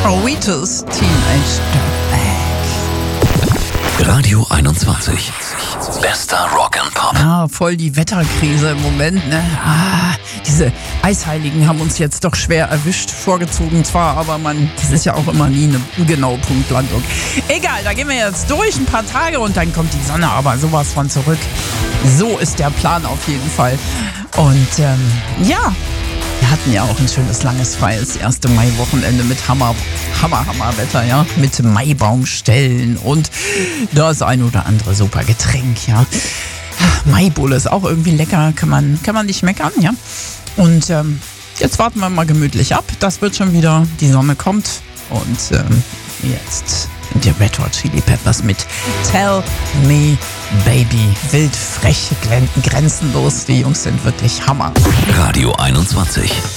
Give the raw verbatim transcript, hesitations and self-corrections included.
Ritus Teenage Dirtbag. Radio einundzwanzig. Bester Rock and Pop. Ah, voll die Wetterkrise im Moment, ne? Ah, diese Eisheiligen haben uns jetzt doch schwer erwischt, vorgezogen zwar, aber man, das ist ja auch immer nie eine genaue Punktlandung. Egal, da gehen wir jetzt durch ein paar Tage und dann kommt die Sonne aber sowas von zurück. So ist der Plan auf jeden Fall. Und ähm, ja, wir hatten ja auch ein schönes, langes, freies erste Mai-Wochenende mit Hammer, Hammer, Hammer Wetter, ja. Mit Maibaumstellen und das ein oder andere super Getränk, ja. Maibulle ist auch irgendwie lecker, kann man, kann man nicht meckern, ja. Und ähm, jetzt warten wir mal gemütlich ab. Das wird schon wieder, die Sonne kommt. Und ähm, jetzt die Red Hot Chili Peppers mit Tell Me Baby. Wild, frech, grenzenlos. Die Jungs sind wirklich Hammer. Radio einundzwanzig.